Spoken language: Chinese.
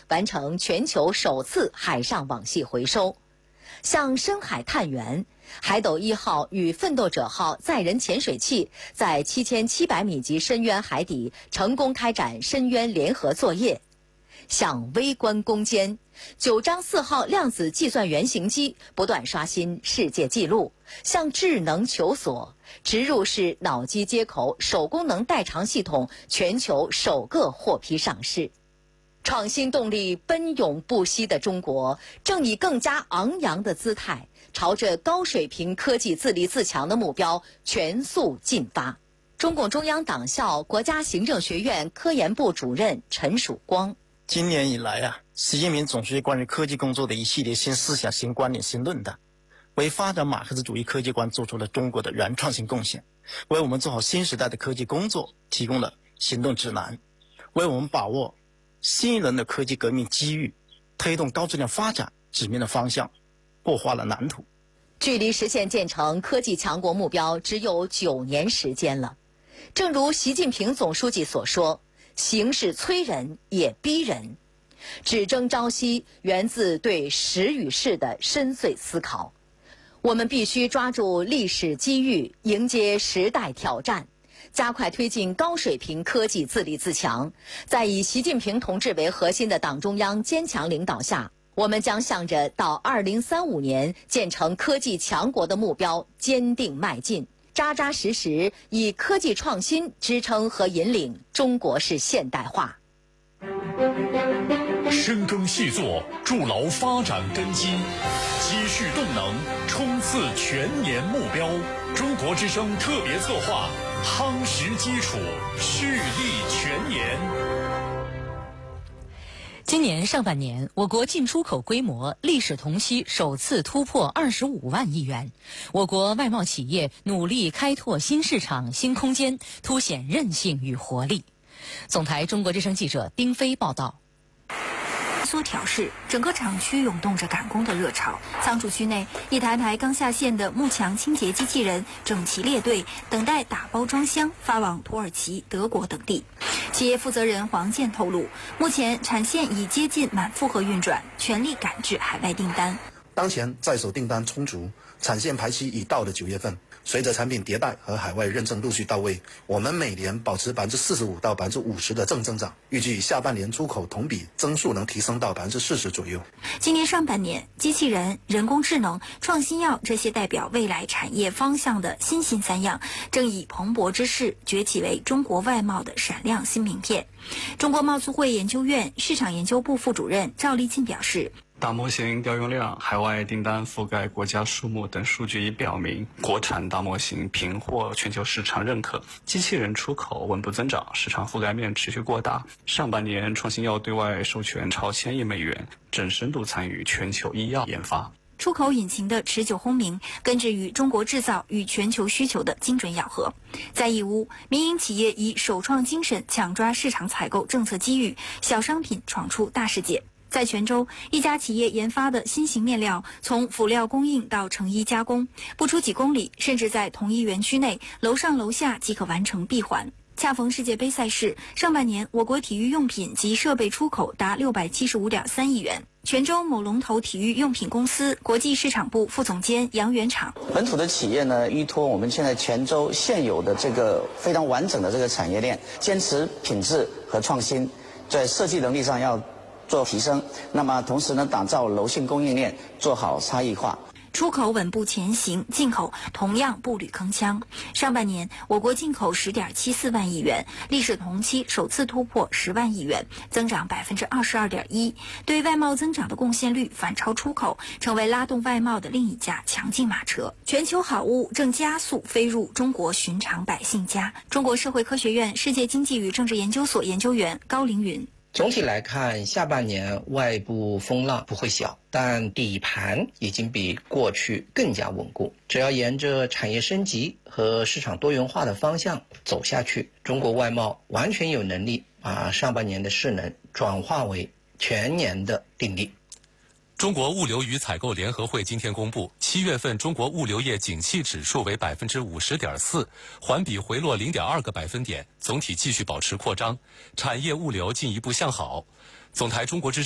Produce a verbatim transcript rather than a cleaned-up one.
完成全球首次海上网系回收。向深海探源，海斗一号与奋斗者号载人潜水器在七千七百米级深渊海底成功开展深渊联合作业。向微观攻坚，九章四号量子计算原型机不断刷新世界纪录。向智能求索，植入式脑机接口手功能代偿系统全球首个获批上市。创新动力奔涌不息的中国，正以更加昂扬的姿态，朝着高水平科技自立自强的目标全速进发。中共中央党校国家行政学院科研部主任陈曙光。 今年以来啊，习近平总书记关于科技工作的一系列新思想、新观点、新论断，为发展马克思主义科技观做出了中国的原创性贡献，为我们做好新时代的科技工作提供了行动指南，为我们把握新一轮的科技革命机遇，推动高质量发展指明了方向，擘画了蓝图。 距离实现建成科技强国目标只有九年时间了。正如习近平总书记所说，形势催人也逼人，只争朝夕源自对时与势的深邃思考。我们必须抓住历史机遇，迎接时代挑战，加快推进高水平科技自立自强。在以习近平同志为核心的党中央坚强领导下，我们将向着到二零三五年建成科技强国的目标坚定迈进，扎扎实实以科技创新支撑和引领中国式现代化。 深耕细作，筑牢发展根基，积蓄动能，冲刺全年目标。中国之声特别策划，夯实基础，蓄力全年。 今年上半年，我国进出口规模历史同期首次突破二十五万亿元。我国外贸企业努力开拓新市场、新空间，凸显韧性与活力。总台中国之声记者丁飞报道。 缩调试，整个厂区涌动着赶工的热潮。仓储区内，一台台刚下线的幕墙清洁机器人整齐列队，等待打包装箱发往土耳其、德国等地。企业负责人黄健透露，目前产线已接近满负荷运转，全力赶制海外订单。 当前在手订单充足，产线排期已到了九月份。随着产品迭代和海外认证陆续到位，我们每年保持百分之四十五到百分之五十的正增长，预计下半年出口同比增速能提升到百分之四十左右。 今年上半年，机器人、人工智能、创新药这些代表未来产业方向的新兴三样，正以蓬勃之势崛起为中国外贸的闪亮新名片。中国贸促会研究院市场研究部副主任赵立进表示， 大模型调用量、海外订单覆盖国家数目等数据已表明，国产大模型频获全球市场认可，机器人出口稳步增长，市场覆盖面持续扩大。上半年创新药对外授权超千亿美元，正深度参与全球医药研发。 出口引擎的持久轰鸣，根植于中国制造与全球需求的精准咬合。在义乌，民营企业以首创精神抢抓市场采购政策机遇，小商品闯出大世界。在泉州，一家企业研发的新型面料，从辅料供应到成衣加工，不出几公里，甚至在同一园区内，楼上楼下即可完成闭环。恰逢世界杯赛事，上半年我国体育用品及设备出口达六百七十五点三亿元。泉州某龙头体育用品公司国际市场部副总监杨元厂， 本土的企业呢，依托我们现在泉州现有的这个非常完整的这个产业链，坚持品质和创新，在设计能力上要做提升，那么同时呢，打造柔性供应链，做好差异化。 出口稳步前行，进口同样步履铿锵。上半年，我国进口十点七四万亿元，历史同期首次突破十万亿元，增长百分之二十二点一，对外贸增长的贡献率反超出口，成为拉动外贸的另一架强劲马车。全球好物正加速飞入中国寻常百姓家。中国社会科学院世界经济与政治研究所研究员高凌云。 总体来看，下半年外部风浪不会小，但底盘已经比过去更加稳固。只要沿着产业升级和市场多元化的方向走下去，中国外贸完全有能力把上半年的势能转化为全年的定力。 中国物流与采购联合会今天公布，七月份中国物流业景气指数为百分之五十点四，环比回落零点二个百分点，总体继续保持扩张，产业物流进一步向好。总台中国之